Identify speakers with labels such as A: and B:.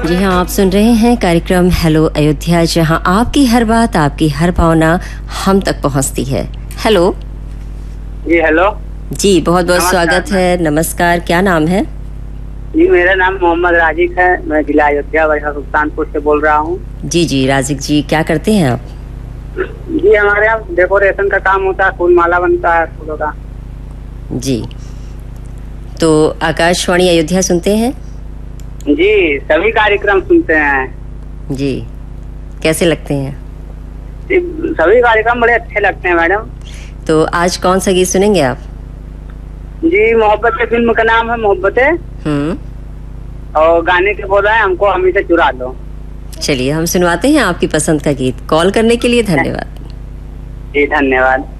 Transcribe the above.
A: जी हाँ, आप सुन रहे हैं कार्यक्रम हेलो अयोध्या, जहां आपकी हर बात, आपकी हर भावना हम तक पहुंचती है। हेलो
B: जी, हेलो
A: जी, बहुत बहुत स्वागत है। नमस्कार, क्या नाम है?
B: जी, मेरा नाम मोहम्मद राजिक है। मैं जिला अयोध्या वैसा सुल्तानपुर से बोल रहा हूँ।
A: जी जी, राजिक जी, क्या करते हैं आप?
B: जी, हमारे यहाँ डेकोरेशन का काम होता है, फूल माला बनता है फूलों का।
A: जी, तो आकाशवाणी अयोध्या सुनते हैं?
B: जी, सभी कार्यक्रम सुनते हैं।
A: जी, कैसे लगते हैं?
B: सभी कार्यक्रम बड़े अच्छे लगते हैं मैडम।
A: तो आज कौन सा गीत सुनेंगे आप?
B: जी, मोहब्बतें फिल्म का नाम है मोहब्बतें, और गाने के बोल रहे हैं हमको हमी से चुरा दो।
A: चलिए, हम सुनवाते हैं आपकी पसंद का गीत। कॉल करने के लिए धन्यवाद।
B: जी, धन्यवाद।